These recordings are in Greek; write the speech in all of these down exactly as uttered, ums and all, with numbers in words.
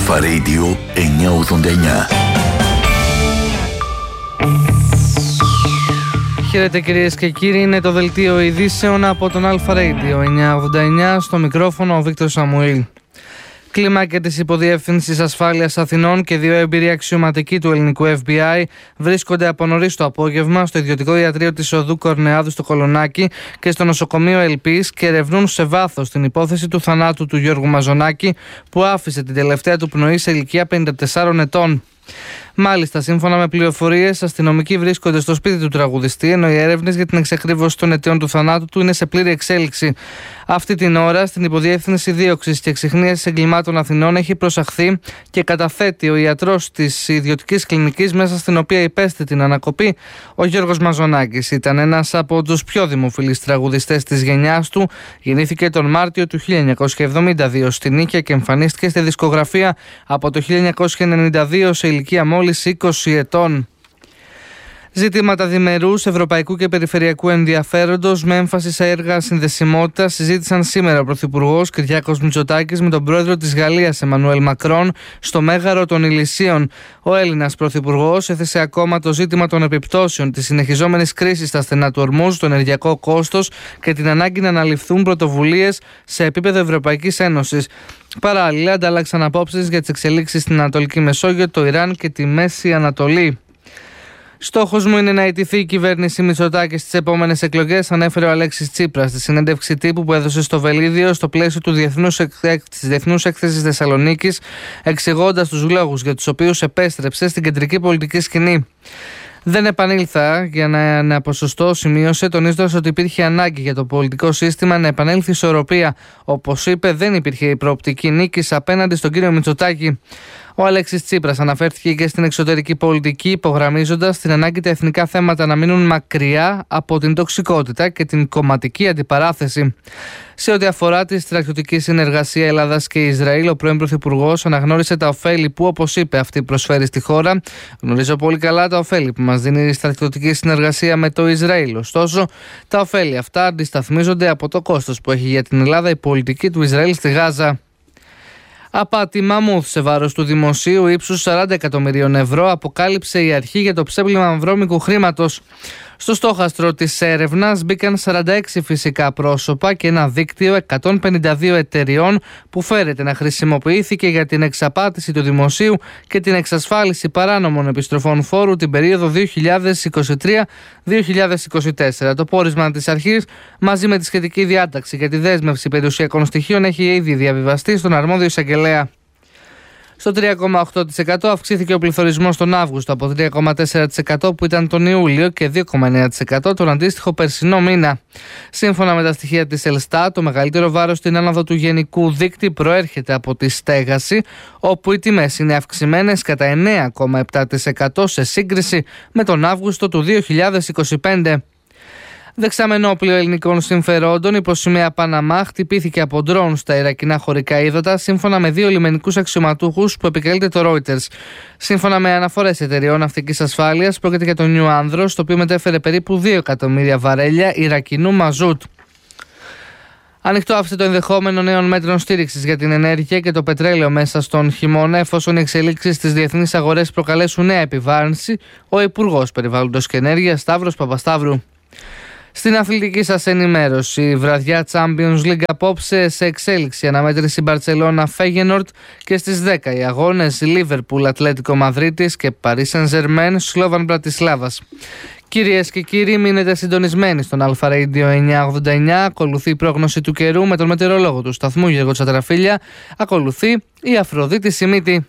Αλφα Radio εννιακόσια ογδόντα εννιά. Χαίρετε κυρίες και κύριοι, είναι το δελτίο ειδήσεων από τον Αλφα Radio εννιακόσια ογδόντα εννιά, στο μικρόφωνο ο Βίκτορ Σαμουήλ. Κλίμακα της Υποδιεύθυνσης Ασφάλειας Αθηνών και δύο έμπειροι αξιωματικοί του ελληνικού εφ μπι άι βρίσκονται από νωρίς το απόγευμα στο ιδιωτικό ιατρείο της οδού Κορνεάδου στο Κολονάκι και στο νοσοκομείο Ελπής και ερευνούν σε βάθος την υπόθεση του θανάτου του Γιώργου Μαζονάκη, που άφησε την τελευταία του πνοή σε ηλικία πενήντα τεσσάρων ετών. Μάλιστα, σύμφωνα με πληροφορίες, αστυνομικοί βρίσκονται στο σπίτι του τραγουδιστή, ενώ οι έρευνες για την εξακρίβωση των αιτιών του θανάτου του είναι σε πλήρη εξέλιξη. Αυτή την ώρα, στην Υποδιεύθυνση Δίωξης και Εξιχνίασης Εγκλημάτων Αθηνών έχει προσαχθεί και καταθέτει ο ιατρός της ιδιωτικής κλινικής, μέσα στην οποία υπέστη την ανακοπή ο Γιώργος Μαζονάκης. Ήταν ένας από τους πιο δημοφιλείς τραγουδιστές της γενιάς του. Γεννήθηκε τον Μάρτιο του χίλια εννιακόσια εβδομήντα δύο στη Νίκαια και εμφανίστηκε στη δισκογραφία από το χίλια εννιακόσια ενενήντα δύο σε ηλικία μόλις είκοσι ετών. Ζητήματα διμερούς, ευρωπαϊκού και περιφερειακού ενδιαφέροντος με έμφαση σε έργα συνδεσιμότητας συζήτησαν σήμερα ο Πρωθυπουργός Κυριάκος Μητσοτάκης με τον πρόεδρο της Γαλλίας Εμμανουέλ Μακρόν στο Μέγαρο των Ηλυσίων. Ο Έλληνας Πρωθυπουργός έθεσε ακόμα το ζήτημα των επιπτώσεων της συνεχιζόμενης κρίσης στα στενά του Ορμούζ, το ενεργειακό κόστος και την ανάγκη να αναλυφθούν πρωτοβουλίες σε επίπεδο Ευρωπαϊκής Ένωσης. Παράλληλα, αντάλλαξαν απόψεις για τις εξελίξεις στην Ανατολική Μεσόγειο, το Ιράν και τη Μέση Ανατολή. Στόχος μου είναι να ιτηθεί η κυβέρνηση Μητσοτάκη στις επόμενες εκλογές, ανέφερε ο Αλέξης Τσίπρας στη συνέντευξη τύπου που έδωσε στο Βελίδιο στο πλαίσιο του Διεθνούς, της Διεθνούς Έκθεσης Θεσσαλονίκης, εξηγώντας τους λόγους για τους οποίους επέστρεψε στην κεντρική πολιτική σκηνή. Δεν επανήλθα για να ένα ποσοστό, σημείωσε, τονίζοντας ότι υπήρχε ανάγκη για το πολιτικό σύστημα να επανέλθει ισορροπία. Όπως είπε, δεν υπήρχε η προοπτική νίκης απέναντι στον κύριο Μητσοτάκη. Ο Αλέξης Τσίπρας αναφέρθηκε και στην εξωτερική πολιτική, υπογραμμίζοντας την ανάγκη τα εθνικά θέματα να μείνουν μακριά από την τοξικότητα και την κομματική αντιπαράθεση. Σε ό,τι αφορά τη στρατιωτική συνεργασία Ελλάδας και Ισραήλ, ο πρώην Πρωθυπουργός αναγνώρισε τα ωφέλη που, όπως είπε, αυτή προσφέρει στη χώρα. Γνωρίζω πολύ καλά τα ωφέλη που μας δίνει η στρατιωτική συνεργασία με το Ισραήλ. Ωστόσο, τα ωφέλη αυτά αντισταθμίζονται από το κόστος που έχει για την Ελλάδα η πολιτική του Ισραήλ στη Γάζα. Απάτη μαμούθ σε βάρος του δημοσίου ύψους σαράντα εκατομμυρίων ευρώ αποκάλυψε η αρχή για το ψέμπλημα βρώμικου χρήματος. Στο στόχαστρο της έρευνας μπήκαν σαράντα έξι φυσικά πρόσωπα και ένα δίκτυο εκατόν πενήντα δύο εταιριών που φέρεται να χρησιμοποιήθηκε για την εξαπάτηση του δημοσίου και την εξασφάλιση παράνομων επιστροφών φόρου την περίοδο δύο χιλιάδες είκοσι τρία δύο χιλιάδες είκοσι τέσσερα. Το πόρισμα της αρχής, μαζί με τη σχετική διάταξη για τη δέσμευση περιουσιακών στοιχείων, έχει ήδη διαβιβαστεί στον αρμόδιο εισαγγελέα. Στο τρία κόμμα οκτώ τοις εκατό αυξήθηκε ο πληθωρισμός τον Αύγουστο από τρία κόμμα τέσσερα τοις εκατό που ήταν τον Ιούλιο και δύο κόμμα εννέα τοις εκατό τον αντίστοιχο περσινό μήνα. Σύμφωνα με τα στοιχεία της Ελστάτ, το μεγαλύτερο βάρος στην άνοδο του γενικού δείκτη προέρχεται από τη στέγαση, όπου οι τιμές είναι αυξημένες κατά εννέα κόμμα επτά τοις εκατό σε σύγκριση με τον Αύγουστο του δύο χιλιάδες είκοσι πέντε. Δεξαμενόπλιο ελληνικών συμφερόντων υπό σημαία Παναμά χτυπήθηκε από ντρόουν στα Ιρακινά χωρικά ύδατα, σύμφωνα με δύο λιμενικούς αξιωματούχους που επικαλείται το Reuters. Σύμφωνα με αναφορές εταιρεών ναυτικής ασφάλειας, πρόκειται για το Νιου Άνδρος, το οποίο μετέφερε περίπου δύο εκατομμύρια βαρέλια Ιρακινού μαζούτ. Ανοιχτό άφησε το ενδεχόμενο νέων μέτρων στήριξης για την ενέργεια και το πετρέλαιο μέσα στον χειμώνα, εφόσον οι εξελίξεις στις διεθνείς αγορές προκαλέσουν νέα επιβάρυνση, ο Υπουργός Περιβάλλοντος και Ενέργειας Σταύρος Παπασταύρου. Στην αθλητική σας ενημέρωση, η βραδιά Champions League απόψε σε εξέλιξη, αναμέτρηση Μπαρτσελώνα Φέγενορτ και στις δέκα οι αγώνες Λίβερπουλ Ατλέτικο Μαδρίτης και Παρί Σεν-Ζερμέν Σλόβαν Μπρατισλάβας. Κυρίες και κύριοι, μείνετε συντονισμένοι στον Αλφα Radio εννιακόσια ογδόντα εννιά. Ακολουθεί η πρόγνωση του καιρού με τον μετεωρολόγο του σταθμού Γιώργο Τσατραφίλια. Ακολουθεί η Αφροδίτη Σιμίτη.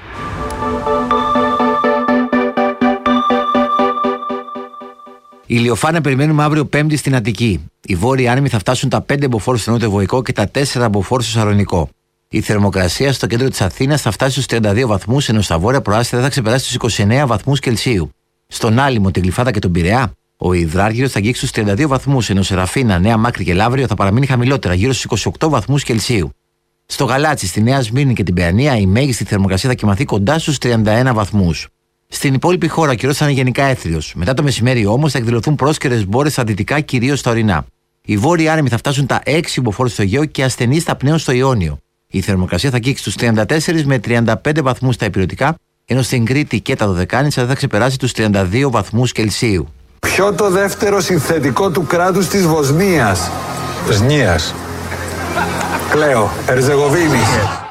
Ηλιοφάνεια περιμένουμε αύριο Πέμπτη στην Αττική. Οι βόρειοι άνεμοι θα φτάσουν τα πέντε μποφόρ στο νότιο-βορικό και τα τέσσερα μποφόρ στο Σαλονικό. Η θερμοκρασία στο κέντρο της Αθήνας θα φτάσει στους τριάντα δύο βαθμούς, ενώ στα βόρεια προάστια θα ξεπεράσει τους είκοσι εννέα βαθμούς Κελσίου. Στον Άλυμο, την Γλυφάδα και τον Πειραιά, ο υδράργυρος θα αγγίξει στους τριάντα δύο βαθμούς, ενώ σε Ραφίνα, Νέα Μάκρη και Λαύριο θα παραμείνει χαμηλότερα, γύρω στους είκοσι οκτώ βαθμούς Κελσίου. Στο Γαλάτσι, στη Νέα Σμύρνη και την Παιανία, η μέγιστη θερμοκρασία θα κοιμαθεί κοντά στους τριάντα ένα βαθμούς. Στην υπόλοιπη χώρα ο καιρός θα είναι γενικά έθριος. Μετά το μεσημέρι όμως θα εκδηλωθούν πρόσκαιρες μπόρες στα δυτικά, κυρίως στα ορεινά. Οι βόρειοι άνεμοι θα φτάσουν τα έξι μποφόρ στο Αιγαίο και ασθενείς θα πνέουν στο Ιόνιο. Η θερμοκρασία θα αγγίξει τους τριάντα τέσσερα με τριάντα πέντε βαθμούς στα ηπειρωτικά, ενώ στην Κρήτη και τα Δωδεκάνησα δεν θα ξεπεράσει τους τριάντα δύο βαθμούς Κελσίου. Ποιο το δεύτερο συνθετικό του κράτους της Βοσνίας? Σνίας. Κλαίω. Ερζεγοβίνης.